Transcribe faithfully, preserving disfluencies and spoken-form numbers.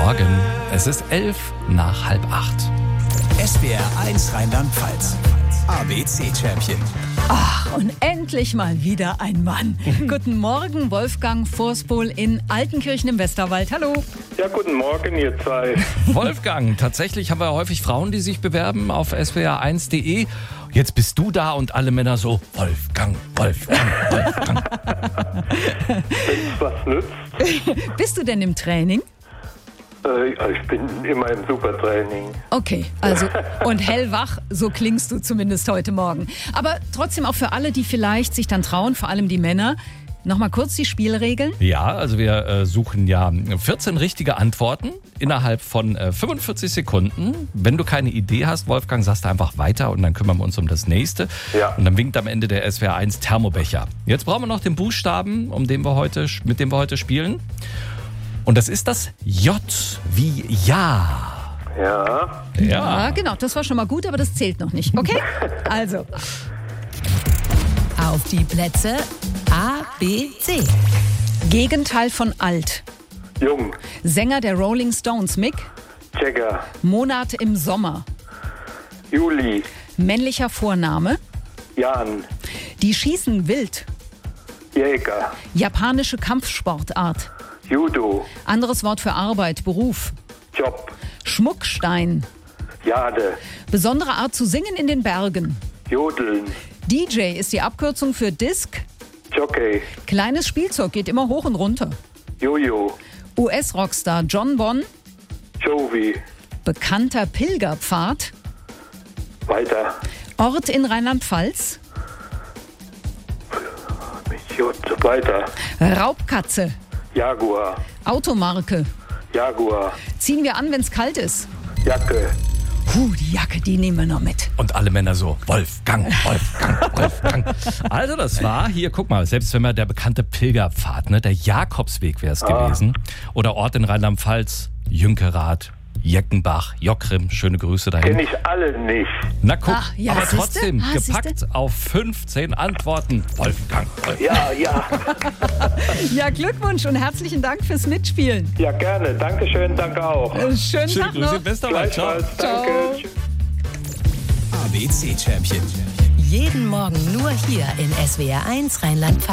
Morgen. Es ist elf nach halb acht. S W R eins Rheinland-Pfalz. A B C-Champion. Ach, und endlich mal wieder ein Mann. Guten Morgen, Wolfgang Vorspol in Altenkirchen im Westerwald. Hallo. Ja, guten Morgen, ihr zwei. Wolfgang, tatsächlich haben wir häufig Frauen, die sich bewerben auf S W R eins punkt de. Jetzt bist du da und alle Männer so, Wolfgang, Wolfgang, Wolfgang. Wenn es was nützt. Bist du denn im Training? Äh, ich bin immer im Supertraining. Okay, also und hellwach, so klingst du zumindest heute Morgen. Aber trotzdem auch für alle, die vielleicht sich dann trauen, vor allem die Männer, nochmal kurz die Spielregeln. Ja, also wir äh, suchen ja vierzehn richtige Antworten innerhalb von äh, fünfundvierzig Sekunden. Wenn du keine Idee hast, Wolfgang, sagst du einfach weiter und dann kümmern wir uns um das nächste. Ja. Und dann winkt am Ende der S W R eins Thermobecher. Jetzt brauchen wir noch den Buchstaben, um den wir heute, mit dem wir heute spielen. Und das ist das J wie Ja. Ja. Ja. Ja, genau, das war schon mal gut, aber das zählt noch nicht. Okay? Also. Auf die Plätze A, B, C. Gegenteil von alt. Jung. Sänger der Rolling Stones, Mick. Jagger. Monat im Sommer. Juli. Männlicher Vorname. Jan. Die schießen wild. Jäger. Japanische Kampfsportart. Judo. Anderes Wort für Arbeit, Beruf. Job. Schmuckstein. Jade. Besondere Art zu singen in den Bergen. Jodeln. D J ist die Abkürzung für Disc. Jockey. Kleines Spielzeug geht immer hoch und runter. Jojo. U S-Rockstar John Bon. Jovi. Bekannter Pilgerpfad. Weiter. Ort in Rheinland-Pfalz. Mit J. Weiter. Raubkatze. Jaguar. Automarke. Jaguar. Ziehen wir an, wenn es kalt ist. Jacke. Puh, die Jacke, die nehmen wir noch mit. Und alle Männer so, Wolfgang, Wolfgang, Wolfgang. Also das war, hier, guck mal, selbst wenn wir der bekannte Pilgerpfad, ne, der Jakobsweg wäre es Ah. gewesen. Oder Ort in Rheinland-Pfalz, Jünkerath, Jeckenbach, Jockrim, schöne Grüße dahin. Kenn ich alle nicht. Na guck, Ach, ja, aber siehste? trotzdem, Ah, gepackt auf fünfzehn Antworten. Wolfgang, Wolfgang. Ja, ja. Ja, Glückwunsch und herzlichen Dank fürs Mitspielen. Ja, gerne. Dankeschön, danke auch. Äh, Schönen Schöne Tag Grüße, noch. Westerwald, ciao. Gleichfalls. Ciao. Danke. Tschüss. A B C-Champion. Jeden Morgen nur hier in S W R eins Rheinland-Pfalz.